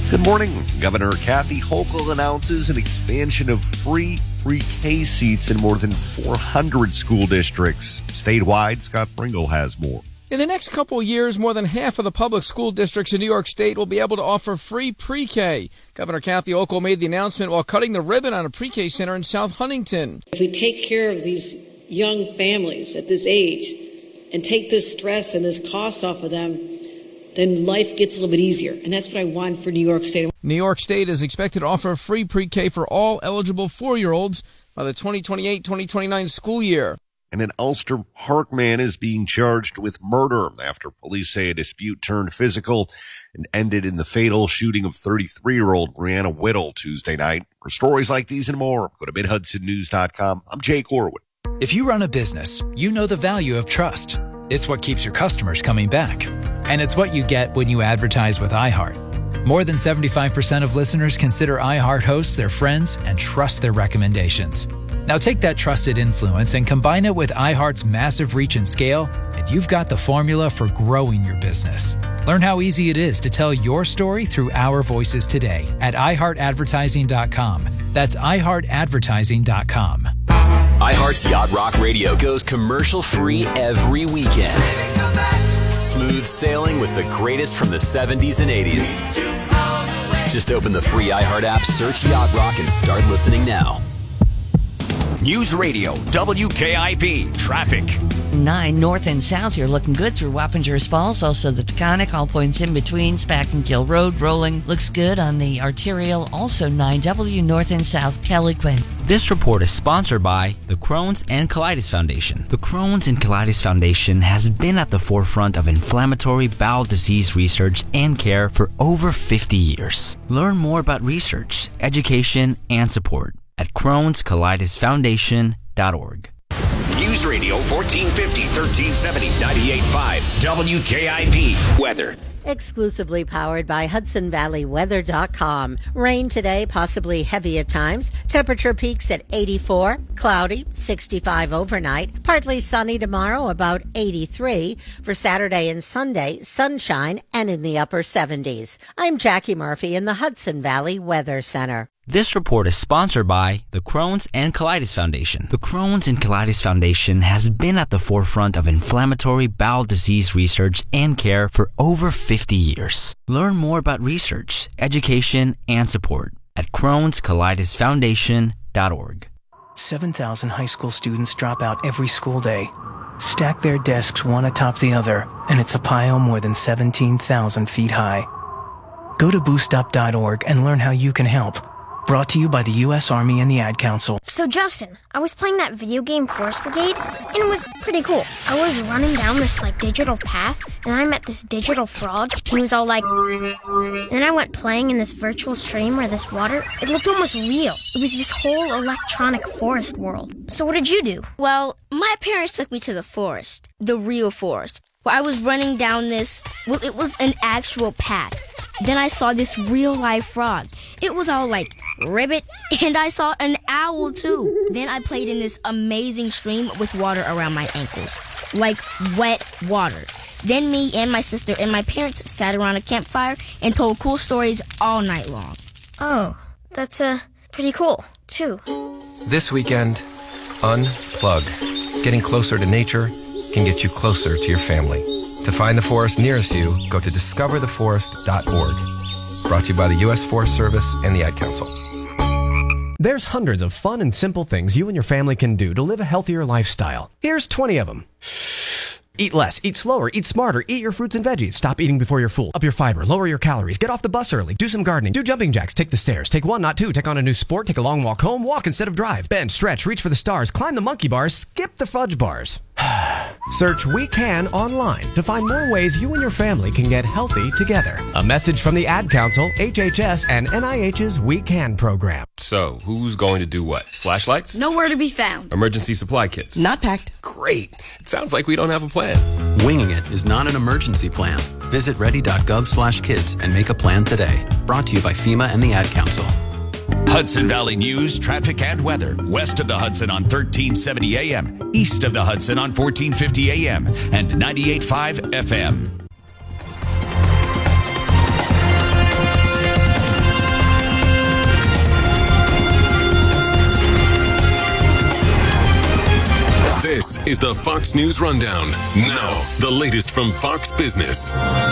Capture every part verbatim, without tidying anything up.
Good morning. Governor Kathy Hochul announces an expansion of free pre-K seats in more than four hundred school districts. Statewide, Scott Pringle has more. In the next couple of years, more than half of the public school districts in New York State will be able to offer free pre-K. Governor Kathy Hochul made the announcement while cutting the ribbon on a pre-K center in South Huntington. If we take care of these young families at this age and take this stress and this cost off of them, then life gets a little bit easier. And that's what I want for New York State. New York State is expected to offer free pre-K for all eligible four-year-olds by the twenty twenty-eight twenty twenty-nine school year. And an Ulster Park man is being charged with murder after police say a dispute turned physical and ended in the fatal shooting of thirty-three-year-old Brianna Whittle Tuesday night. For stories like these and more, go to mid hudson news dot com. I'm Jake Orwood. If you run a business, you know the value of trust. It's what keeps your customers coming back. And it's what you get when you advertise with iHeart. More than seventy-five percent of listeners consider iHeart hosts their friends and trust their recommendations. Now take that trusted influence and combine it with iHeart's massive reach and scale, and you've got the formula for growing your business. Learn how easy it is to tell your story through our voices today at i heart advertising dot com. That's i heart advertising dot com. iHeart's Yacht Rock Radio goes commercial-free every weekend. Smooth sailing with the greatest from the seventies and eighties. Just open the free iHeart app, search Yacht Rock, and start listening now. News Radio, W K I P, traffic. nine north and south, you're looking good through Wappingers Falls. Also the Taconic, all points in between. Spackenkill Road rolling. Looks good on the arterial. Also nine W north and south, Kelly Quinn. This report is sponsored by the Crohn's and Colitis Foundation. The Crohn's and Colitis Foundation has been at the forefront of inflammatory bowel disease research and care for over fifty years. Learn more about research, education, and support at crohns colitis foundation dot org. News Radio fourteen fifty, thirteen seventy, ninety-eight point five, W K I P. Weather. Exclusively powered by Hudson Valley Weather dot com. Rain today, possibly heavy at times. Temperature peaks at eighty-four, cloudy, sixty-five overnight. Partly sunny tomorrow, about eighty-three. For Saturday and Sunday, sunshine and in the upper seventies. I'm Jackie Murphy in the Hudson Valley Weather Center. This report is sponsored by the Crohn's and Colitis Foundation. The Crohn's and Colitis Foundation has been at the forefront of inflammatory bowel disease research and care for over fifty years. Learn more about research, education, and support at crohns colitis foundation dot org. seven thousand high school students drop out every school day. Stack their desks one atop the other, and it's a pile more than seventeen thousand feet high. Go to boost up dot org and learn how you can help. Brought to you by the U S Army and the Ad Council. So, Justin, I was playing that video game Forest Brigade, and it was pretty cool. I was running down this, like, digital path, and I met this digital frog, and he was all like... Then I went playing in this virtual stream where this water, it looked almost real. It was this whole electronic forest world. So what did you do? Well, my parents took me to the forest, the real forest, where I was running down this... Well, it was an actual path. Then I saw this real-life frog. It was all like, ribbit, and I saw an owl, too. Then I played in this amazing stream with water around my ankles. Like wet water. Then me and my sister and my parents sat around a campfire and told cool stories all night long. Oh, that's, uh, pretty cool, too. This weekend, unplug. Getting closer to nature can get you closer to your family. To find the forest nearest you, go to discover the forest dot org. Brought to you by the U S Forest Service and the Ad Council. There's hundreds of fun and simple things you and your family can do to live a healthier lifestyle. Here's twenty of them. Eat less, eat slower, eat smarter, eat your fruits and veggies. Stop eating before you're full. Up your fiber, lower your calories, get off the bus early, do some gardening, do jumping jacks, take the stairs, take one, not two, take on a new sport, take a long walk home, walk instead of drive, bend, stretch, reach for the stars, climb the monkey bars, skip the fudge bars. Search We Can online to find more ways you and your family can get healthy together. A message from the Ad Council, H H S, and N I H's We Can program. So, who's going to do what? Flashlights? Nowhere to be found. Emergency supply kits? Not packed. Great. It sounds like we don't have a plan. Winging it is not an emergency plan. Visit ready dot gov slash kids and make a plan today. Brought to you by FEMA and the Ad Council. Hudson Valley News, traffic and weather. West of the Hudson on thirteen seventy A M. East of the Hudson on fourteen fifty A M. And ninety-eight point five F M. is the Fox News Rundown. Now, the latest from Fox Business.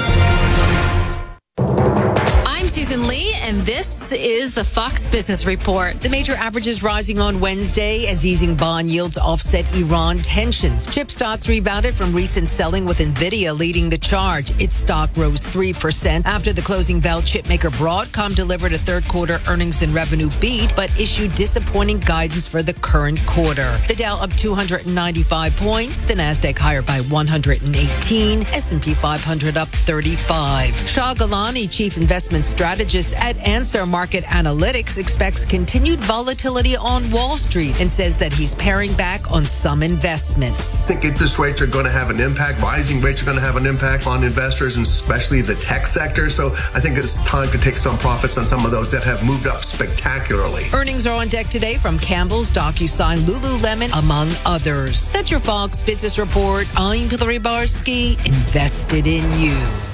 I'm Susan Lee, and this is the Fox Business Report. The major averages rising on Wednesday as easing bond yields offset Iran tensions. Chip stocks rebounded from recent selling, with NVIDIA leading the charge. Its stock rose three percent after the closing bell. Chipmaker Broadcom delivered a third quarter earnings and revenue beat, but issued disappointing guidance for the current quarter. The Dow up two hundred ninety-five points, the Nasdaq higher by one hundred eighteen, S and P five hundred up thirty-five. Shah Gilani, chief investment strategist at Answer Market Analytics, expects continued volatility on Wall Street and says that he's paring back on some investments. I think interest rates are going to have an impact. Rising rates are going to have an impact on investors, and especially the tech sector. So I think it's time to take some profits on some of those that have moved up spectacularly. Earnings are on deck today from Campbell's, DocuSign, Lululemon, among others. That's your Fox Business Report. I'm Hillary Barsky, invested in you.